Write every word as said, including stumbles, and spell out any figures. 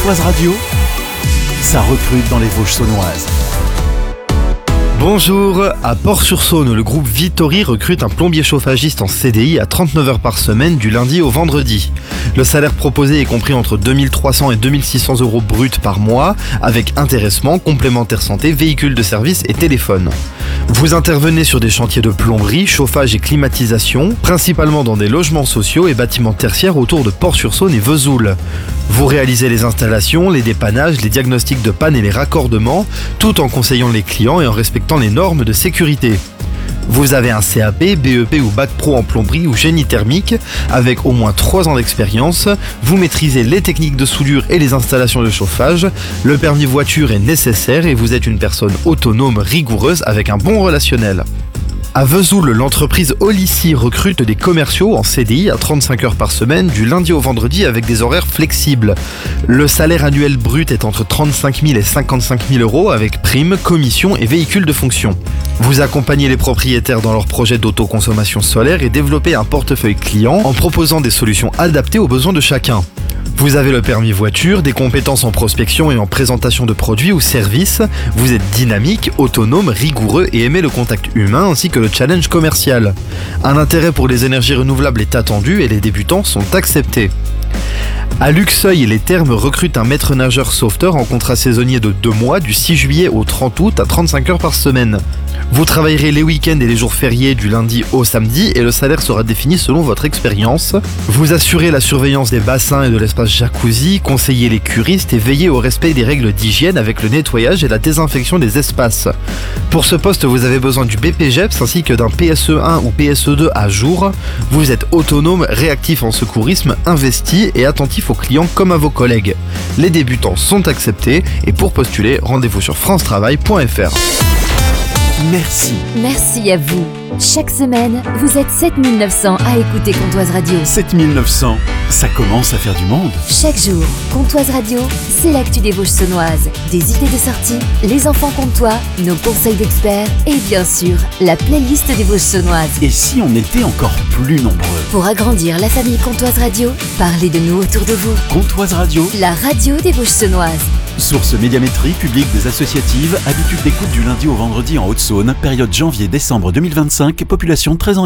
Pontoise Radio, ça recrute dans les Vosges saunoises. Bonjour, à Port-sur-Saône, le groupe Vittori recrute un plombier chauffagiste en C D I à trente-neuf heures par semaine du lundi au vendredi. Le salaire proposé est compris entre deux mille trois cents et deux mille six cents euros bruts par mois, avec intéressement, complémentaire santé, véhicule de service et téléphone. Vous intervenez sur des chantiers de plomberie, chauffage et climatisation, principalement dans des logements sociaux et bâtiments tertiaires autour de Port-sur-Saône et Vesoul. Vous réalisez les installations, les dépannages, les diagnostics de panne et les raccordements, tout en conseillant les clients et en respectant les normes de sécurité. Vous avez un C A P, B E P ou Bac Pro en plomberie ou génie thermique avec au moins trois ans d'expérience. Vous maîtrisez les techniques de soudure et les installations de chauffage. Le permis voiture est nécessaire et vous êtes une personne autonome, rigoureuse avec un bon relationnel. À Vesoul, l'entreprise Olici recrute des commerciaux en C D I à trente-cinq heures par semaine du lundi au vendredi avec des horaires flexibles. Le salaire annuel brut est entre trente-cinq mille et cinquante-cinq mille euros avec primes, commissions et véhicules de fonction. Vous accompagnez les propriétaires dans leurs projets d'autoconsommation solaire et développez un portefeuille client en proposant des solutions adaptées aux besoins de chacun. Vous avez le permis voiture, des compétences en prospection et en présentation de produits ou services. Vous êtes dynamique, autonome, rigoureux et aimez le contact humain ainsi que le challenge commercial. Un intérêt pour les énergies renouvelables est attendu et les débutants sont acceptés. À Luxeuil, les Thermes recrutent un maître nageur sauveteur en contrat saisonnier de deux mois du six juillet au trente août à trente-cinq heures par semaine. Vous travaillerez les week-ends et les jours fériés du lundi au samedi et le salaire sera défini selon votre expérience. Vous assurez la surveillance des bassins et de l'espace jacuzzi, conseillez les curistes et veillez au respect des règles d'hygiène avec le nettoyage et la désinfection des espaces. Pour ce poste, vous avez besoin du B P G E P S ainsi que d'un P S E un ou P S E deux à jour. Vous êtes autonome, réactif en secourisme, investi et attentif aux clients comme à vos collègues. Les débutants sont acceptés et pour postuler, rendez-vous sur france travail point f r. Merci. Merci à vous. Chaque semaine, vous êtes sept mille neuf cents à écouter Pontoise Radio. sept mille neuf cents, ça commence à faire du monde. Chaque jour, Pontoise Radio, c'est l'actu des Vosges saunoises, des idées de sortie, les enfants comtois, nos conseils d'experts et bien sûr, la playlist des Vosges saunoises. Et si on était encore plus nombreux? Pour agrandir la famille Pontoise Radio, parlez de nous autour de vous. Pontoise Radio, La radio des Vosges saunoises. source médiamétrie, publique des associatives, habitude d'écoute du lundi au vendredi en Haute-Saône, période janvier-décembre deux mille vingt-cinq, population de treize ans.